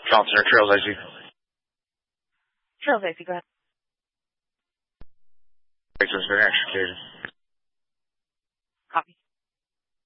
Charles Center, Trails AC. Trails AC, go ahead. It's been extricated.